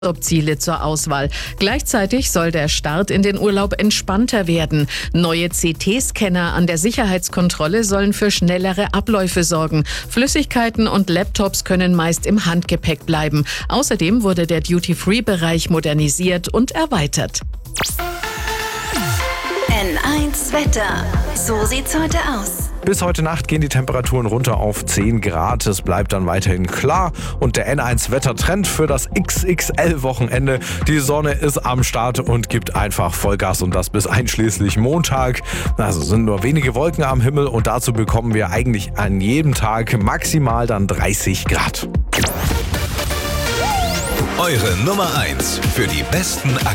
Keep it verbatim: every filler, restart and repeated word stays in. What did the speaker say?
Ziele zur Auswahl. Gleichzeitig soll der Start in den Urlaub entspannter werden. Neue C T-Scanner an der Sicherheitskontrolle sollen für schnellere Abläufe sorgen. Flüssigkeiten und Laptops können meist im Handgepäck bleiben. Außerdem wurde der Duty-Free-Bereich modernisiert und erweitert. N eins Wetter. So sieht's heute aus. Bis heute Nacht gehen die Temperaturen runter auf zehn Grad. Es bleibt dann weiterhin klar. Und der N eins Wettertrend für das X X L-Wochenende. Die Sonne ist am Start und gibt einfach Vollgas und das bis einschließlich Montag. Also sind nur wenige Wolken am Himmel und dazu bekommen wir eigentlich an jedem Tag maximal dann dreißig Grad. Eure Nummer eins für die besten